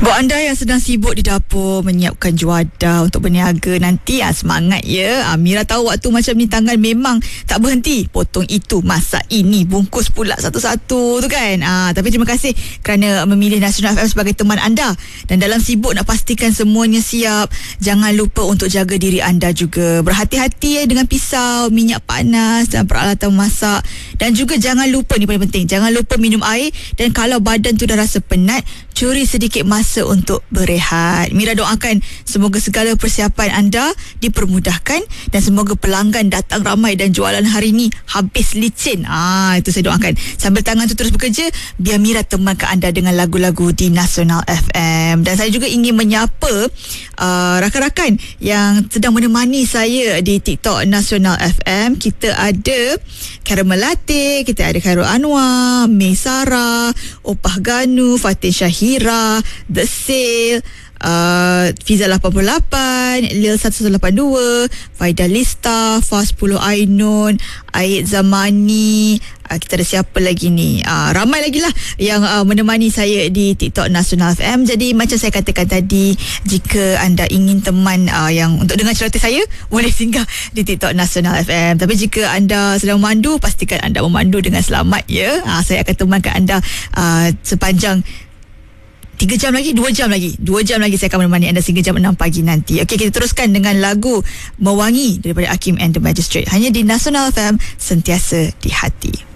Buat anda yang sedang sibuk di dapur menyiapkan juadah untuk berniaga nanti, semangat ya. Mira tahu waktu macam ni tangan memang tak berhenti. Potong itu, masak ini, bungkus pula satu-satu tu kan. Tapi terima kasih kerana memilih Nasional FM sebagai teman anda. Dan dalam sibuk nak pastikan semuanya siap, jangan lupa untuk jaga diri anda juga. Berhati-hati dengan pisau, minyak panas dan peralatan masak. Dan juga jangan lupa, ni paling penting, jangan lupa minum air. Dan kalau badan tu dah rasa penat, curi sedikit masa untuk berehat. Mira doakan semoga segala persiapan anda dipermudahkan dan semoga pelanggan datang ramai dan jualan hari ni habis licin. Itu saya doakan. Sambil tangan tu terus bekerja, biar Mira temankan anda dengan lagu-lagu di Nasional FM. Dan saya juga ingin menyapa rakan-rakan yang sedang menemani saya di TikTok Nasional FM. Kita ada Caramel Latte, kita ada Khairul Anwar, May Sarah, Opah Ganu, Fatin Syahira, The Sale, Fiza 88, Lil 1182, Faida Lista, Fas 10 Ainun, Aid Zamani. Kita ada siapa lagi ni? Ramai lagi lah yang menemani saya di TikTok Nasional FM. Jadi macam saya katakan tadi, jika anda ingin teman yang untuk dengar cerita saya, boleh singgah di TikTok Nasional FM. Tapi jika anda sedang memandu, pastikan anda memandu dengan selamat ya. Saya akan temankan anda sepanjang 2 jam lagi saya akan menemani anda sehingga jam 6 pagi nanti. Okey, kita teruskan dengan lagu Mewangi daripada Hakim and the Magistrate. Hanya di Nasional FM, sentiasa di hati.